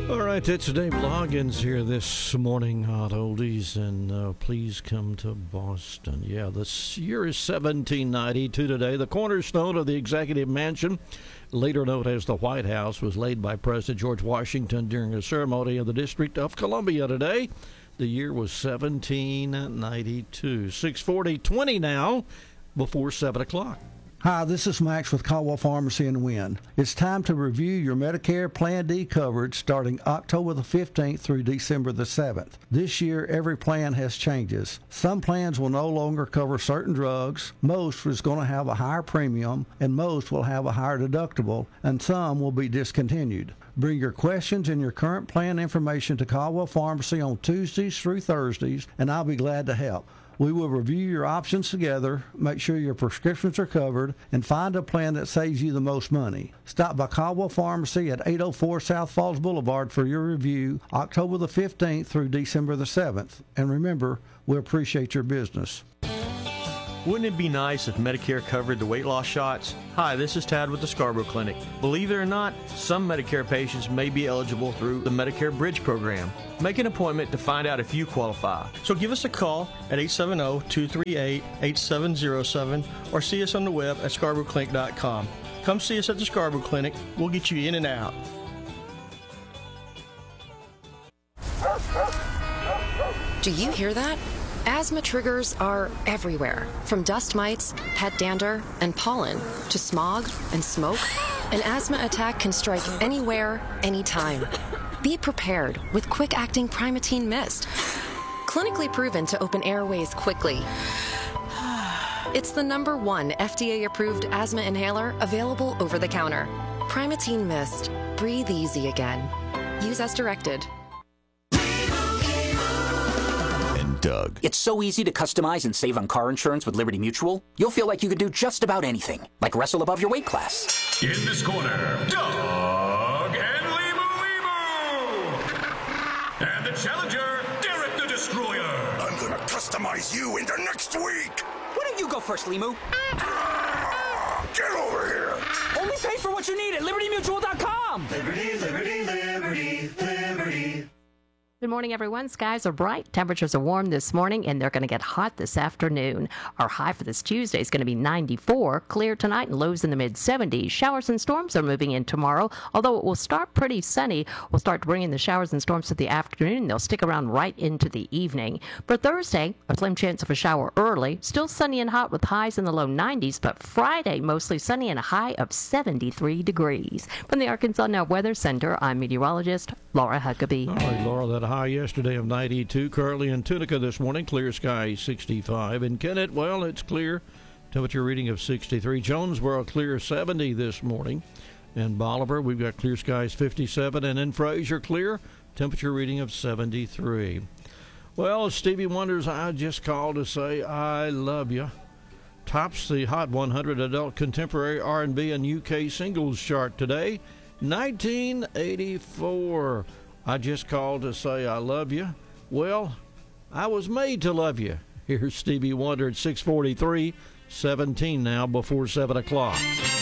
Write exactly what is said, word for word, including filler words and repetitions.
All right, it's Dave Loggins here this morning on Oldies, and uh, please come to Boston. Yeah, this year is seventeen ninety-two today. The cornerstone of the Executive Mansion, later known as the White House, was laid by President George Washington during a ceremony in the District of Columbia today. The year was seventeen ninety-two. six forty, twenty now, before seven o'clock. Hi, this is Max with Caldwell Pharmacy in Wynn. It's time to review your Medicare Plan D coverage starting October the fifteenth through December the seventh. This year, every plan has changes. Some plans will no longer cover certain drugs, most is going to have a higher premium, and most will have a higher deductible, and some will be discontinued. Bring your questions and your current plan information to Caldwell Pharmacy on Tuesdays through Thursdays, and I'll be glad to help. We will review your options together, make sure your prescriptions are covered, and find a plan that saves you the most money. Stop by Caldwell Pharmacy at eight oh four South Falls Boulevard for your review October the fifteenth through December the seventh. And remember, we appreciate your business. Wouldn't it be nice if Medicare covered the weight loss shots? Hi, this is Tad with the Scarborough Clinic. Believe it or not, some Medicare patients may be eligible through the Medicare Bridge program. Make an appointment to find out if you qualify. So give us a call at eight seven zero, two three eight, eight seven zero seven or see us on the web at scarborough clinic dot com. Come see us at the Scarborough Clinic. We'll get you in and out. Do you hear that? Asthma triggers are everywhere, from dust mites, pet dander, and pollen, to smog and smoke. An asthma attack can strike anywhere, anytime. Be prepared with quick-acting Primatene Mist. Clinically proven to open airways quickly. It's the number one F D A-approved asthma inhaler available over the counter. Primatene Mist. Breathe easy again. Use as directed. Doug. It's so easy to customize and save on car insurance with Liberty Mutual. You'll feel like you could do just about anything, like wrestle above your weight class. In this corner, Doug and Limu Limu! And the challenger, Derek the Destroyer! I'm gonna customize you into next week! Why don't you go first, Limu? Get over here! Only pay for what you need at liberty mutual dot com! Liberty, liberty, liberty, liberty. Good morning, everyone. Skies are bright. Temperatures are warm this morning, and they're going to get hot this afternoon. Our high for this Tuesday is going to be ninety-four. Clear tonight and lows in the mid seventies. Showers and storms are moving in tomorrow. Although it will start pretty sunny, we'll start bringing the showers and storms to the afternoon. They'll stick around right into the evening. For Thursday, a slim chance of a shower early. Still sunny and hot with highs in the low nineties, but Friday, mostly sunny and a high of seventy-three degrees. From the Arkansas Now Weather Center, I'm meteorologist Laura Huckabee. All right, Laura, that high yesterday of ninety-two. Currently in Tunica this morning, clear sky sixty-five. In Kennett, well, it's clear. Temperature reading of sixty-three. Jonesboro, clear seventy this morning. In Bolivar, we've got clear skies fifty-seven. And in Fraser, clear. Temperature reading of seventy-three. Well, Stevie Wonder's I Just Called to Say I Love You tops the Hot one hundred Adult Contemporary R and B and U K Singles chart today. nineteen eighty-four. I Just Called to Say I Love You. Well, I was made to love you. Here's Stevie Wonder at six forty-three, seventeen now before seven o'clock.